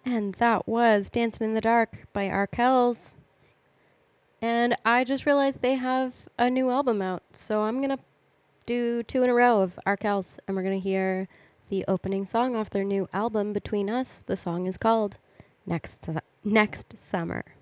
And that was Dancing in the Dark by Arkells. And I just realized they have a new album out. So I'm going to do 2 in a row of Arkells. And we're going to hear the opening song off their new album, Between Us. The song is called Next Summer.